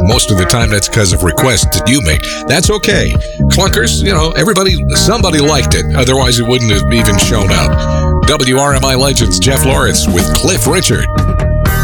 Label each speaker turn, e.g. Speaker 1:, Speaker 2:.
Speaker 1: most of the time that's because of requests that you make. That's okay. Clunkers, somebody liked it. Otherwise, it wouldn't have even shown up. WRMI Legends, Jeff Lawrence with Cliff Richard.